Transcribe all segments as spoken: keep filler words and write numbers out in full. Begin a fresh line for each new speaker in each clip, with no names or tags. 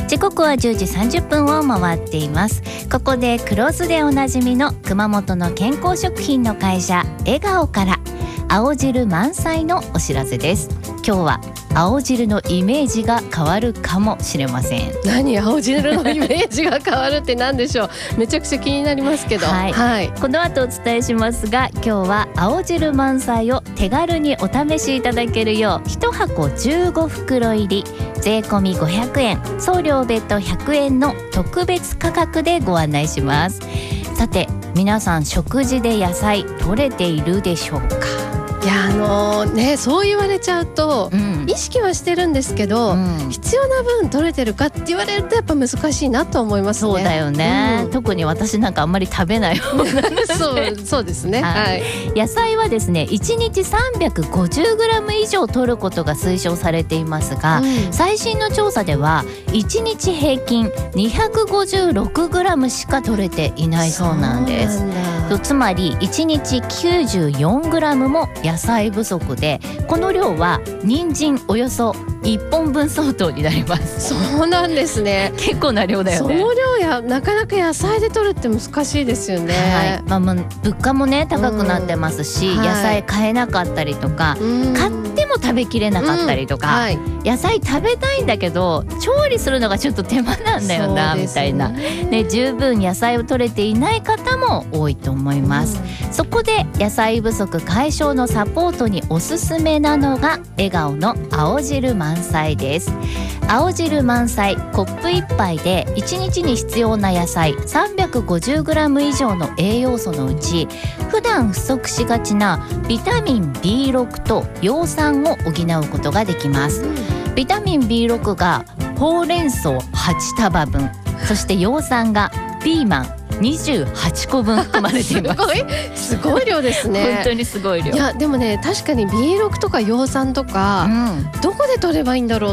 時刻はじゅうじさんじゅっぷんを回っています。ここで黒酢でおなじみの熊本の健康食品の会社笑顔から青汁満載のお知らせです。今日は青汁のイメージが変わるかもしれません。
何、青汁のイメージが変わるって何でしょう。めちゃくちゃ気になりますけど、
はいはい、この後お伝えしますが、今日は青汁満載を手軽にお試しいただけるよういちはこじゅうごふくろ入り税込みごひゃくえん、送料別途ひゃくえんの特別価格でご案内します。さて皆さん、食事で野菜取れているでしょうか。
いや、あのー、ね、そう言われちゃうと、うん、意識はしてるんですけど、うん、必要な分取れてるかって言われるとやっぱ難しいなと思いますね。
そうだよね、うん、特に私なんかあんまり食べない方なんです
そう、そうですね、はい、
野菜はですねいちにちさんびゃくごじゅうグラム 以上取ることが推奨されていますが、うん、最新の調査ではいちにち平均にひゃくごじゅうろくグラムしか取れていないそうなんです。とつまりいちにちきゅうじゅうよんグラムも野菜不足で、この量は人参およそいっぽんぶん相当になります。
そうなんですね。
結構な量だよね。
その量やなかなか野菜で取るって難しいですよね。
はい、まあ、まあ物価もね高くなってますし、うん、野菜買えなかったりとか、うん、買っても食べきれなかったりとか、うん、はい、野菜食べたいんだけど調理するのがちょっと手間なんだよな、ね、みたいな、ね、十分野菜を取れていない方も多いと思います、うん、そこで野菜不足解消のサポートにおすすめなのが笑顔の青汁満載です。青汁満載コップいっぱいでいちにちに必要な野菜さんびゃくごじゅうグラム 以上の栄養素のうち、普段不足しがちなビタミン ビーろく と葉酸を補うことができます、うん、ビタミン ビーろく がほうれん草はちたばぶん、そして葉酸がピーマンにじゅうはちこぶん含まれています。
すごい、すごい量ですね。
本当にすごい量。
いやでもね、確かに ビーろく とか葉酸とか、うん、どこで取ればいいんだろうって、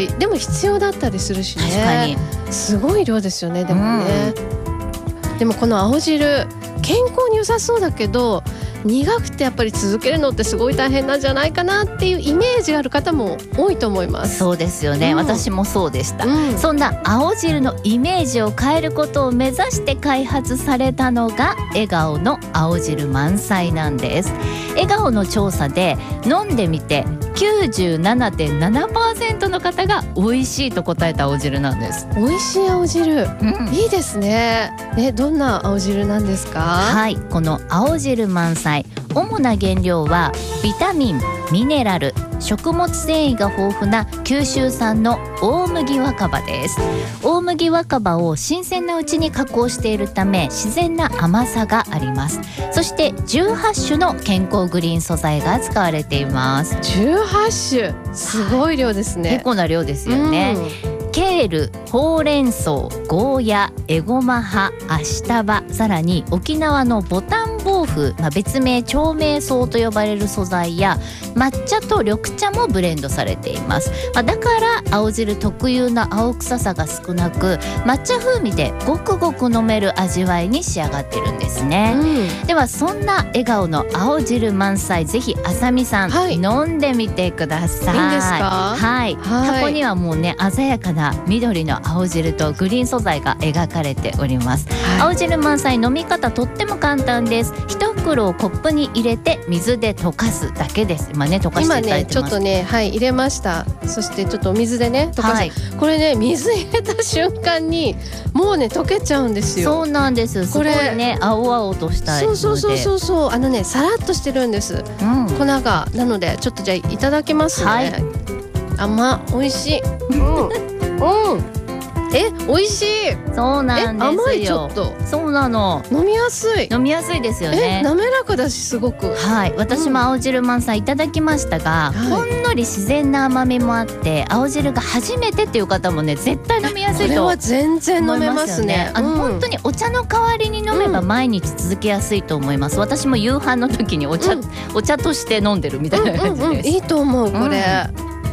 でも必要だったりするしね。
確かに
すごい量ですよね。でもね、うん、でもこの青汁健康に良さそうだけど苦くてやっぱり続けるのってすごい大変なんじゃないかなっていうイメージがある方も多いと思います。
そうですよね、うん、私もそうでした、うん、そんな青汁のイメージを変えることを目指して開発されたのが笑顔の青汁満載なんです。笑顔の調査で飲んでみて きゅうじゅうななてんななパーセント の方が美味しいと答えた青汁なんです。
美味しい青汁、うん、いいですね。え、どんな青汁なんですか？
はい、この青汁満載、主な原料はビタミン、ミネラル、食物繊維が豊富な九州産の大麦若葉です。大麦若葉を新鮮なうちに加工しているため自然な甘さがあります。そしてじゅうはち種の健康グリーン素材が使われています。
じゅうはち種、すごい量ですね。
結構な量ですよね、うん、ケール、ほうれん草、ゴーヤ、エゴマ葉、アシタバ、さらに沖縄のボタンボーフ、まあ、別名長命草と呼ばれる素材や抹茶と緑茶もブレンドされています、まあ、だから青汁特有な青臭さが少なく抹茶風味でごくごく飲める味わいに仕上がってるんですね、うん、ではそんな笑顔の青汁満載、ぜひあさみさん、はい、飲んでみてください。
いいんですか？
はい、はい、箱にはもうね鮮やかな緑の青汁とグリーン素材が描かれております、はい、青汁満載飲み方とっても簡単です。一袋をコップに入れて水で溶かすだけです。今ね溶かしていただいてます。
今ねちょっとね、はい、入れました。そしてちょっとお水でね溶かす、はい、これね水入れた瞬間にもうね溶けちゃうんですよ。
そうなんです。すごいね青々とした
そうそうそうそうそう、あのねさらっとしてるんです、うん、粉が。なのでちょっとじゃあいただきますね、はい、甘、美味しい、うんうん、え、美味しい。
そうなんですよ。
甘い、ちょっと。
そうなの。
飲みやすい。
飲みやすいですよね。
え、滑らかだしすごく。
はい、私も青汁満載いただきましたが、うん、ほんのり自然な甘みもあって青汁が初めてっていう方もね絶対飲みやすいと思いますよね。これは
全然飲めますね。
あの、うん、本当にお茶の代わりに飲めば毎日続けやすいと思います、うん、私も夕飯の時にお茶、うん、お茶として飲んでるみたいな感じです、うんうんうん、
いいと思うこれ、うん、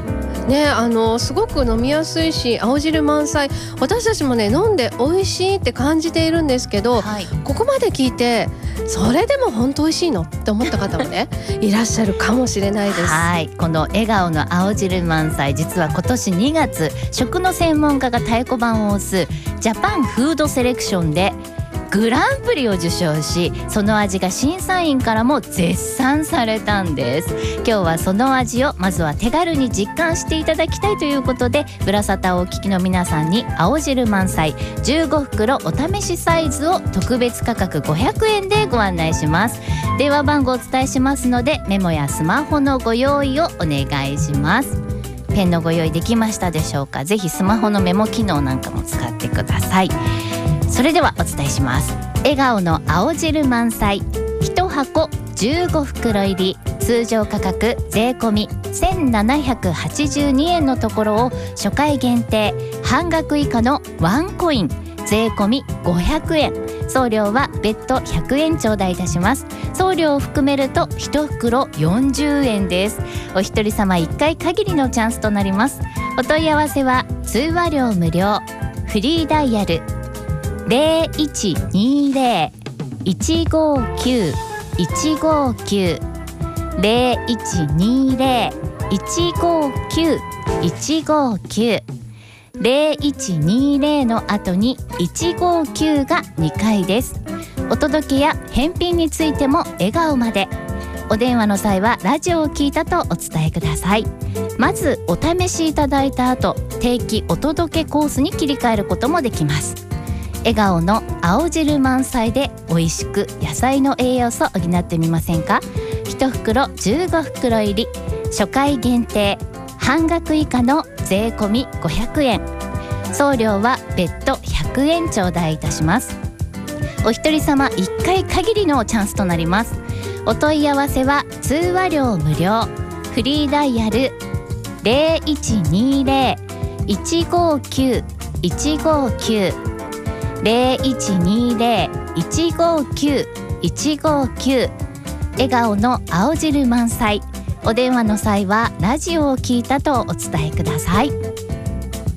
ね、あのすごく飲みやすいし青汁満載、私たちもね飲んで美味しいって感じているんですけど、はい、ここまで聞いてそれでも本当美味しいのって思った方もねいらっしゃるかもしれないです。
はい、この笑顔の青汁満載、実は今年にがつ食の専門家が太鼓判を押すジャパンフードセレクションでグランプリを受賞し、その味が審査員からも絶賛されたんです。今日はその味をまずは手軽に実感していただきたいということで、ブラサタをお聞きの皆さんに青汁満載じゅうごふくろお試しサイズを特別価格ごひゃくえんでご案内します。電話番号をお伝えしますのでメモやスマホのご用意をお願いします。ペンのご用意できましたでしょうか。ぜひスマホのメモ機能なんかも使ってください。それではお伝えします。笑顔の青汁満載いちはこじゅうごふくろ入り、通常価格税込みせんななひゃくはちじゅうにえんのところを初回限定半額以下のワンコイン税込みごひゃくえん、送料は別途ひゃくえん頂戴いたします。送料を含めるといちふくろよんじゅうえんです。お一人様いっかい限りのチャンスとなります。お問い合わせは通話料無料、フリーダイヤルゼロいちにゼロ いちごきゅう いちごきゅう ゼロいちにゼロ いちごきゅう いちごきゅう ゼロいちにゼロの後にいちごきゅうがにかいです。お届けや返品についても笑顔まで。お電話の際はラジオを聞いたとお伝えください。まずお試しいただいた後、定期お届けコースに切り替えることもできます。笑顔の青汁満載で美味しく野菜の栄養素を補ってみませんか。いちふくろじゅうごふくろ入り、初回限定半額以下の税込みごひゃくえん、送料は別途ひゃくえん頂戴いたします。お一人様いっかい限りのチャンスとなります。お問い合わせは通話料無料、フリーダイヤルゼロいちにゼロ いちごきゅう いちごきゅう ゼロいちにゼロ いちごきゅう いちごきゅう、笑顔の青汁満載。お電話の際はラジオを聞いたとお伝えください。